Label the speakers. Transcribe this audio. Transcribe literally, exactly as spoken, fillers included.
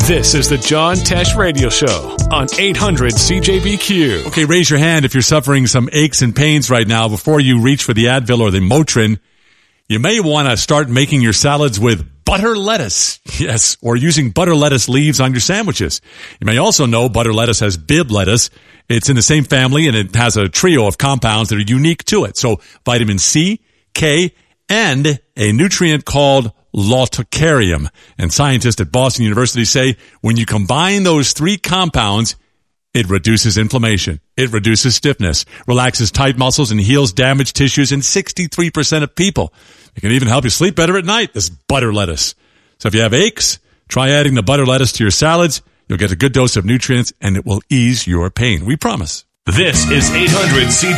Speaker 1: This is the John Tesh Radio Show on eight hundred C J B Q.
Speaker 2: Okay, raise your hand if you're suffering some aches and pains right now. Before you reach for the Advil or the Motrin, you may want to start making your salads with butter lettuce. Yes, or using butter lettuce leaves on your sandwiches. You may also know butter lettuce has Bibb lettuce. It's in the same family, and it has a trio of compounds that are unique to it. So vitamin C, K, and a nutrient called Lautocarium. And scientists at Boston University say when you combine those three compounds, it reduces inflammation, it reduces stiffness, relaxes tight muscles, and heals damaged tissues in sixty-three percent of people. It can even help you sleep better at night, this butter lettuce. So if you have aches, try adding the butter lettuce to your salads. You'll get a good dose of nutrients, and it will ease your pain. We promise.
Speaker 1: This is eight hundred C